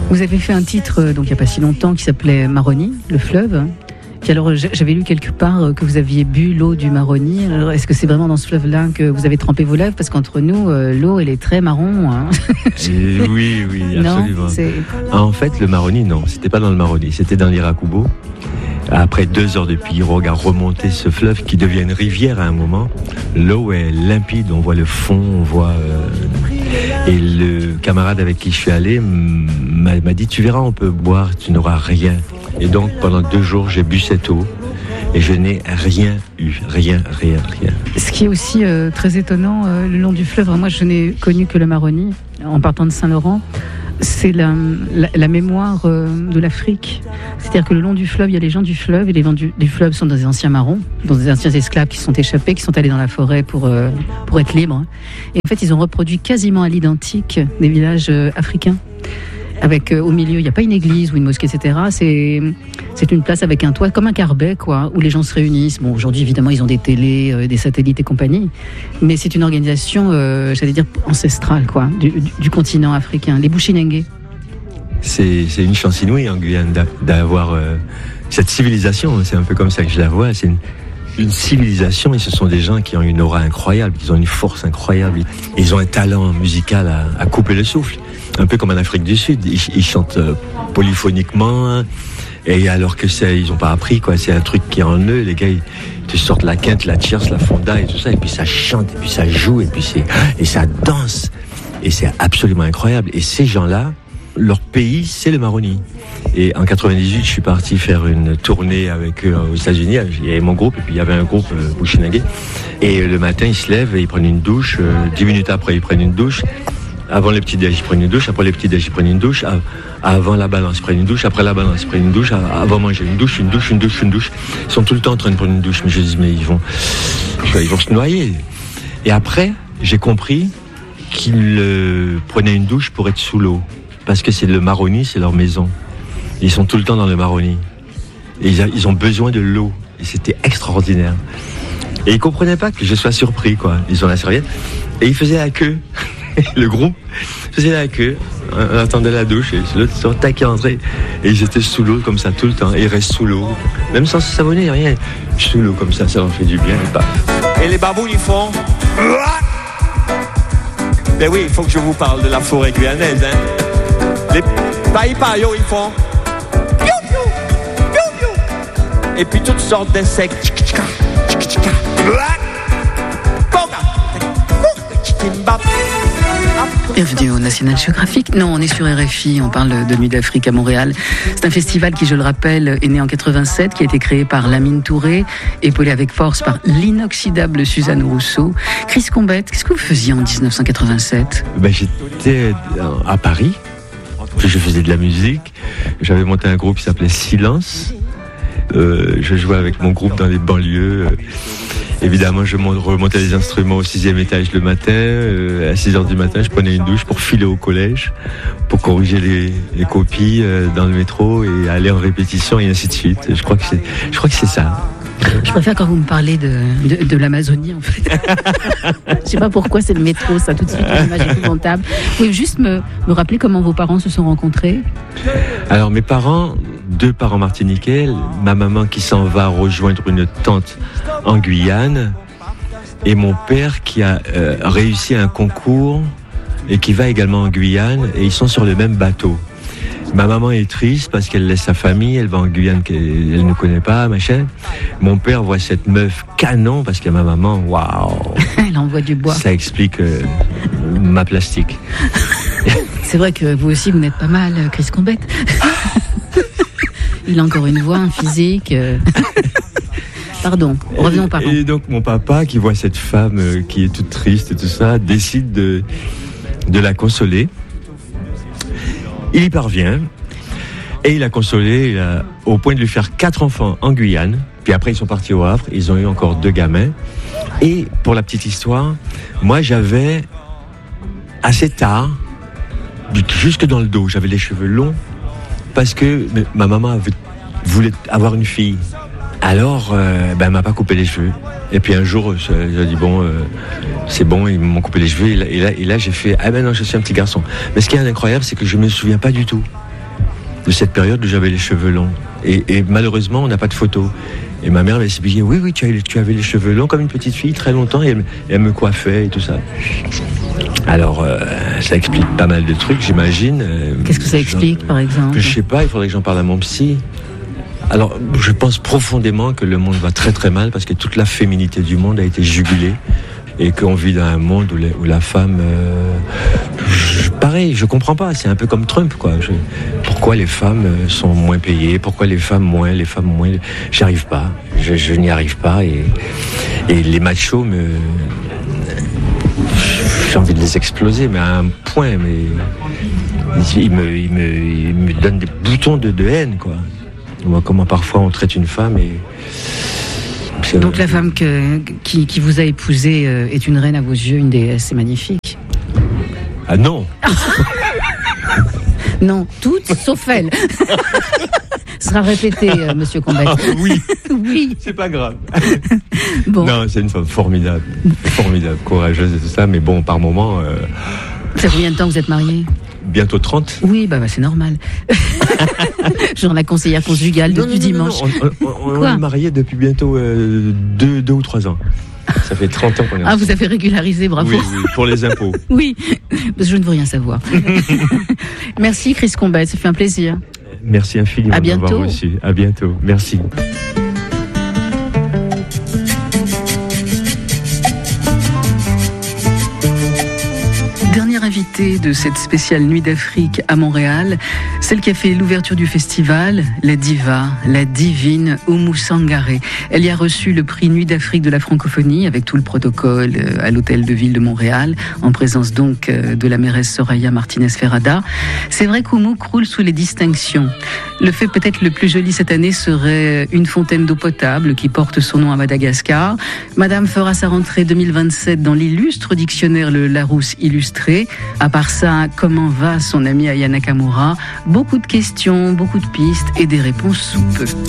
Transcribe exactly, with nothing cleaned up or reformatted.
Vous avez fait un titre, donc il n'y a pas si longtemps, qui s'appelait Maroni, le fleuve. Puis alors, j'avais lu quelque part que vous aviez bu l'eau du Maroni. Alors, est-ce que c'est vraiment dans ce fleuve-là que vous avez trempé vos lèvres? Parce qu'entre nous, euh, l'eau, elle est très marron. Hein. Et oui, oui, absolument. Non, c'est... En fait, le Maroni, non, c'était pas dans le Maroni, c'était dans l'Irakubo. Après deux heures de pirogue à remonter ce fleuve qui devient une rivière à un moment, l'eau est limpide, on voit le fond, on voit... Euh... Et le camarade avec qui je suis allé m'a, m'a dit, tu verras, on peut boire, tu n'auras rien. Et donc, pendant deux jours, j'ai bu cette eau et je n'ai rien eu, rien, rien, rien. Ce qui est aussi euh, très étonnant, euh, le long du fleuve, moi je n'ai connu que le Maroni, en partant de Saint-Laurent, c'est la, la, la mémoire euh, de l'Afrique. C'est-à-dire que le long du fleuve, il y a les gens du fleuve, et les gens du, du fleuve sont des anciens marrons, dans des anciens esclaves qui sont échappés, qui sont allés dans la forêt pour, euh, pour être libres. Et en fait, ils ont reproduit quasiment à l'identique des villages euh, africains. Avec euh, au milieu, il n'y a pas une église ou une mosquée, et cetera. C'est, c'est une place avec un toit, comme un carbet, quoi, où les gens se réunissent. Bon, aujourd'hui, évidemment, ils ont des télés, euh, des satellites et compagnie. Mais c'est une organisation, euh, j'allais dire, ancestrale, quoi, du, du, du continent africain. Les Bushinengue. C'est, c'est une chance inouïe en Guyane d'avoir euh, cette civilisation. C'est un peu comme ça que je la vois. C'est une, une civilisation, et ce sont des gens qui ont une aura incroyable, qui ont une force incroyable. Ils ont un talent musical à, à couper le souffle. Un peu comme en Afrique du Sud, ils, ils chantent euh, polyphoniquement, et alors que c'est, ils n'ont pas appris, quoi. C'est un truc qui est en eux. Les gars, ils te sortent la quinte, la tierce, la fonda et tout ça, et puis ça chante, et puis ça joue, et puis c'est, et ça danse, et c'est absolument incroyable. Et ces gens-là, leur pays, c'est le Maroni. Et en quatre-vingt-dix-huit, je suis parti faire une tournée avec eux aux États-Unis. Il y avait mon groupe, et puis il y avait un groupe euh, Bushinengue. Et le matin, ils se lèvent et ils prennent une douche. Euh, dix minutes après, ils prennent une douche. Avant le petit-déj, ils prennent une douche. Après le petit-déj, ils prennent une douche. Avant la balance, ils prennent une douche. Après la balance, ils prennent une douche. Avant manger, une douche, une douche, une douche, une douche. Ils sont tout le temps en train de prendre une douche. Mais je dis, mais ils vont, ils vont se noyer. Et après, j'ai compris qu'ils euh, prenaient une douche pour être sous l'eau. Parce que c'est le Maroni, c'est leur maison. Ils sont tout le temps dans le Maroni. Et ils, a, ils ont besoin de l'eau. Et c'était extraordinaire. Et ils comprenaient pas que je sois surpris, quoi. Ils ont la serviette. Et ils faisaient la queue. Le groupe faisait la queue, on attendait la douche, et l'autre se taquait entrer, et ils étaient sous l'eau comme ça tout le temps, et ils restent sous l'eau, même sans se savonner, rien, sous l'eau comme ça, ça leur fait du bien, et paf. Et les babous, ils font... Ben oui, il faut que je vous parle de la forêt guyanaise, hein. Les païpaillots, ils font... Et puis toutes sortes d'insectes. Bienvenue au National Geographic. Non, on est sur R F I, on parle de Nuit d'Afrique à Montréal. C'est un festival qui, je le rappelle, est né en quatre-vingt-sept, qui a été créé par Lamine Touré, épaulé avec force par l'inoxydable Suzanne Rousseau. Chris Combette, qu'est-ce que vous faisiez en dix-neuf cent quatre-vingt-sept? Ben, j'étais à Paris, je faisais de la musique, j'avais monté un groupe qui s'appelait Silence. Euh, je jouais avec mon groupe dans les banlieues. Évidemment, je remontais les instruments au sixième étage le matin. Euh, à six heures du matin, je prenais une douche pour filer au collège, pour corriger les, les copies euh, dans le métro et aller en répétition et ainsi de suite. Je crois que c'est, je crois que c'est ça. Je préfère quand vous me parlez de, de, de l'Amazonie, en fait. Je sais pas pourquoi c'est le métro, ça, tout de suite, une image épouvantable. Vous pouvez juste me, me rappeler comment vos parents se sont rencontrés? Alors, mes parents, deux parents martiniquais, ma maman qui s'en va rejoindre une tante en Guyane, et mon père qui a euh, réussi un concours et qui va également en Guyane, et ils sont sur le même bateau. Ma maman est triste parce qu'elle laisse sa famille, elle va en Guyane qu'elle ne connaît pas, machin. Mon père voit cette meuf canon parce que ma maman, waouh, elle envoie du bois. Ça explique euh, ma plastique. C'est vrai que vous aussi, vous n'êtes pas mal, Chris Combette. Il a encore une voix, un physique. Euh... Pardon, revenons aux parents. Et donc mon papa, qui voit cette femme euh, qui est toute triste et tout ça, décide de, de la consoler. Il y parvient, et il a consolé il a, au point de lui faire quatre enfants en Guyane. Puis après, ils sont partis au Havre, ils ont eu encore deux gamins. Et pour la petite histoire, moi j'avais, assez tard, jusque dans le dos, j'avais les cheveux longs, parce que ma maman avait, voulait avoir une fille. Alors, euh, ben, elle m'a pas coupé les cheveux. Et puis un jour, j'ai dit, bon, euh, c'est bon, ils m'ont coupé les cheveux. Et là, et là, et là j'ai fait, ah ben non, je suis un petit garçon. Mais ce qui est incroyable, c'est que je me souviens pas du tout. de cette période où j'avais les cheveux longs. Et, et malheureusement, on n'a pas de photos. Et ma mère m'a expliqué, oui, oui, tu, as, tu avais les cheveux longs comme une petite fille très longtemps, et elle, et elle me coiffait et tout ça. Alors, euh, ça explique pas mal de trucs, j'imagine. Qu'est-ce que ça explique, par exemple ? Je sais pas, il faudrait que j'en parle à mon psy. Alors, je pense profondément que le monde va très très mal parce que toute la féminité du monde a été jugulée et qu'on vit dans un monde où la, où la femme... Euh, je, pareil, je comprends pas, c'est un peu comme Trump, quoi. Je, pourquoi les femmes sont moins payées ? Pourquoi les femmes moins ? Les femmes moins... J'y arrive pas, je, je n'y arrive pas et, et les machos me... J'ai envie de les exploser, mais à un point, mais... Ils me, ils me, ils me donnent des boutons de, de haine, quoi. Comment parfois on traite une femme et... Donc la femme que, qui, qui vous a épousé est une reine à vos yeux, une déesse, c'est magnifique. Ah non. Non, toutes sauf elle. Sera répété, euh, monsieur Combette. Ah, oui. Oui. C'est pas grave. Bon. Non, c'est une femme formidable, formidable, courageuse et tout ça, mais bon, par moment... Euh... Ça fait combien de temps que vous êtes mariés ? Bientôt trente. Oui, bah, bah c'est normal. Genre la conseillère conjugale non, depuis non, non, dimanche. Non, on, on, on est mariés depuis bientôt euh, deux, deux ou trois ans. Ça fait trente ans qu'on est ensemble. Ah, vous avez régularisé, bravo. Oui, oui, pour les impôts. Oui, parce que je ne veux rien savoir. Merci Chris Combette, ça fait un plaisir. Merci infiniment à bientôt. d'avoir reçu. À bientôt. Merci. Dernière invitée de cette spéciale Nuit d'Afrique à Montréal, celle qui a fait l'ouverture du festival, la diva, la divine Oumou Sangaré. Elle y a reçu le prix Nuit d'Afrique de la francophonie avec tout le protocole à l'hôtel de ville de Montréal, en présence donc de la mairesse Soraya Martinez-Ferrada. C'est vrai qu'Oumou croule sous les distinctions. Le fait peut-être le plus joli cette année serait une fontaine d'eau potable qui porte son nom à Madagascar. Madame fera sa rentrée deux mille vingt-sept dans l'illustre dictionnaire Le Larousse illustré. À part ça, comment va son ami Aya Nakamura ? Beaucoup de questions, beaucoup de pistes et des réponses sous peu.